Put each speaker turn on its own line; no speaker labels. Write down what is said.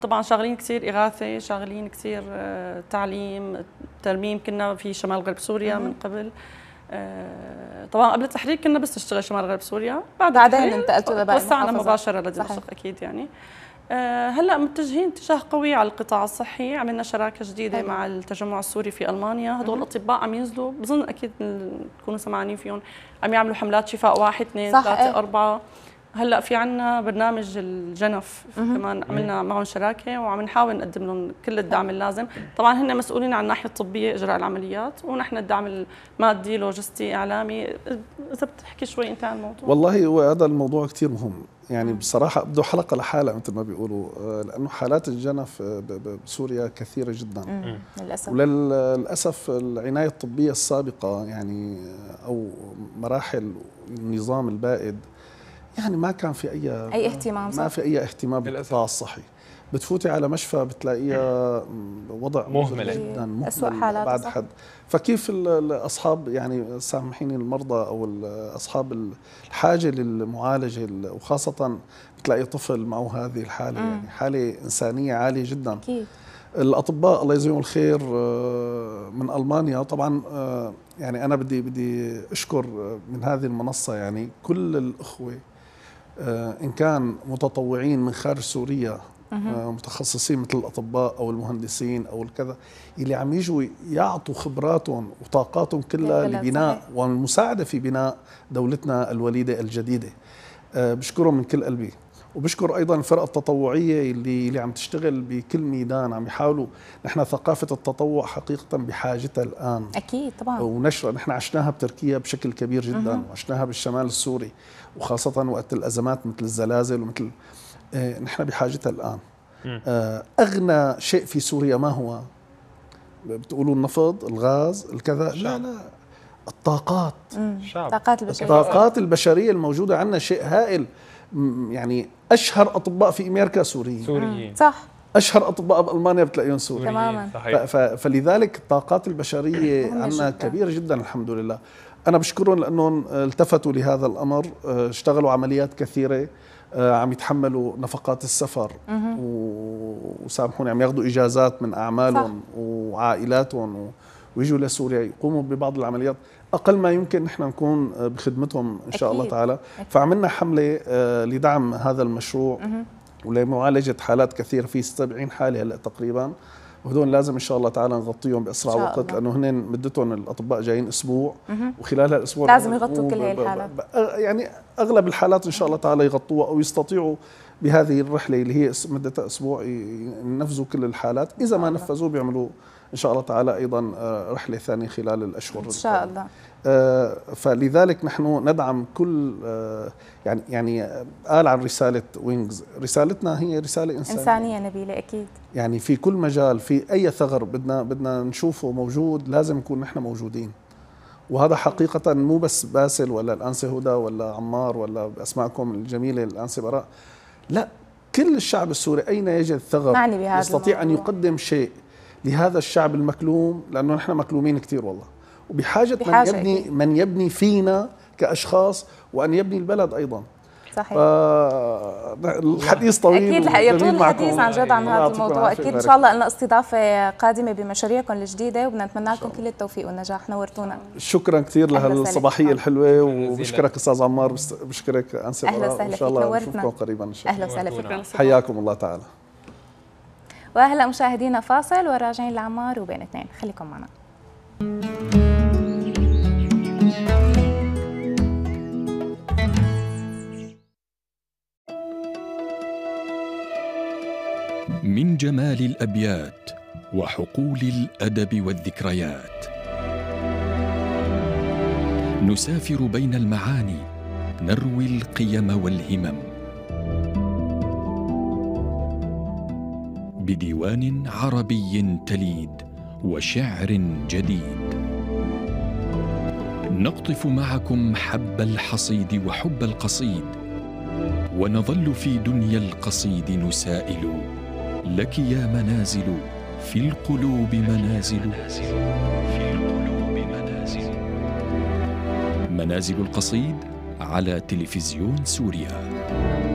طبعا شغالين كثير إغاثة، شغالين كثير تعليم، ترميم. كنا في شمال غرب سوريا من قبل. طبعا قبل التحرير كنا بس نشتغل شمال غرب سوريا،
بعدين انتقلتوا لباقي
وسعنا مباشرة لدمشق أكيد يعني. هلا متجهين اتجاه قوي على القطاع الصحي، عملنا شراكة جديدة مع التجمع السوري في ألمانيا. هدول الأطباء عم ينزلوا، بظن أكيد تكونوا سمعانين فيهم، عم يعملوا حملات شفاء 1 2 3 4. هلا في عنا برنامج الجنف كمان عملنا معهم شراكه، وعم نحاول نقدم لهم كل الدعم اللازم. طبعا هن مسؤولين عن الناحيه الطبيه اجراء العمليات، ونحن الدعم المادي لوجستي اعلامي. اذا بتحكي شوي انت عن الموضوع.
والله هو هذا الموضوع كثير مهم يعني بصراحه، بده حلقه لحالها مثل ما بيقولوا، لانه حالات الجنف بسوريا كثيره جدا
للاسف.
وللاسف العنايه الطبيه السابقه يعني او مراحل النظام البائد يعني ما كان في اي
اهتمام،
ما في اي اهتمام بالقطاع الصحي. بتفوتي على مشفى بتلاقيها وضع
مهمل جدا، أسوأ حالات
بعد حد. فكيف الاصحاب يعني سامحيني المرضى او اصحاب الحاجه للمعالجه، وخاصه بتلاقي طفل معه هذه الحاله يعني حاله انسانيه عاليه جدا.
أكيد.
الاطباء الله يجزيهم الخير من المانيا طبعا، يعني انا بدي اشكر من هذه المنصه يعني كل الاخوه إن كان متطوعين من خارج سوريا، متخصصين مثل الأطباء أو المهندسين أو الكذا، اللي عم يجوا يعطوا خبراتهم وطاقاتهم كلها لبناء والمساعدة في بناء دولتنا الوليدة الجديدة. بشكرهم من كل قلبي، وبشكر أيضا الفرق التطوعية اللي عم تشتغل بكل ميدان، عم يحاولوا. نحن ثقافة التطوع حقيقة بحاجتها الآن
أكيد طبعا،
ونشرة. نحن عشناها بتركيا بشكل كبير جدا، وعشناها بالشمال السوري، وخاصة وقت الأزمات مثل الزلازل ومثل نحن بحاجتها الآن. أغنى شيء في سوريا ما هو؟ بتقولوا النفط، الغاز، الكذا؟ لا لا، الطاقات. الطاقات البشرية الموجودة عندنا شيء هائل. يعني أشهر أطباء في أمريكا سوريين.
صح.
أشهر أطباء بألمانيا بتلاقيهم سوريين
تماما.
فلذلك الطاقات البشرية عندنا كبيرة جدا الحمد لله. أنا بشكرهم لأنهم التفتوا لهذا الأمر، اشتغلوا عمليات كثيرة، عم يتحملوا نفقات السفر، وسامحوني عم ياخذوا إجازات من أعمالهم وعائلاتهم، ويجوا لسوريا يقوموا ببعض العمليات أقل ما يمكن نحن نكون بخدمتهم إن شاء الله تعالى. فعملنا حملة لدعم هذا المشروع ولمعالجة حالات كثيرة، في 70 حالة هلا تقريبا، وهدول لازم ان شاء الله تعالى نغطيهم باسرع وقت، لانه هن مدتهم الاطباء جايين اسبوع، وخلال هالاسبوع
لازم يغطوا كل هي الحالات.
يعني اغلب الحالات ان شاء الله تعالى يغطوها او يستطيعوا بهذه الرحله اللي هي مدتها اسبوع ينفذوا كل الحالات. اذا ما نفذوا بيعملوا ان شاء الله تعالى ايضا رحله ثانيه خلال الاشهر
ان شاء الله.
فلذلك نحن ندعم كل يعني قال عن رسالة وينجز، رسالتنا هي رسالة
إنسانية نبيلة أكيد.
يعني في كل مجال، في أي ثغر بدنا نشوفه موجود لازم نكون نحن موجودين. وهذا حقيقة مو بس باسل ولا الأنسة هدى ولا عمار ولا بأسماءكم الجميلة الأنسة براء، لا، كل الشعب السوري أين يجد ثغر يستطيع أن يقدم شيء لهذا الشعب المكلوم، لأنه نحن مكلومين كثير والله، وبحاجة من يبني فينا كأشخاص، وأن يبني البلد أيضا.
صحيح.
الحديث طويل
أكيد يطول الحديث عن جد عن هذا الموضوع. أكيد إن شاء الله لنا استضافة قادمة بمشاريعكم الجديدة، وبدنا نتمنى لكم كل التوفيق والنجاح. نورتونا.
شكرا كثير لهالصباحية الحلوة، وبشكرك أستاذ عمار، بشكرك أنسة براء، وإن شاء الله نشوفكم قريبا إن شاء الله.
أهلا وسهلا فيك.
حياكم الله تعالى.
وهلا مشاهدينا فاصل وراجعين لعمار وبين اثنين، خليكم معنا.
من جمال الأبيات وحقول الأدب والذكريات نسافر بين المعاني، نروي القيم والهمم بديوان عربي تليد وشعر جديد. نقطف معكم حب الحصيد وحب القصيد، ونظل في دنيا القصيد نسائل لك يا منازل في القلوب منازل، منازل القصيد على تلفزيون سوريا.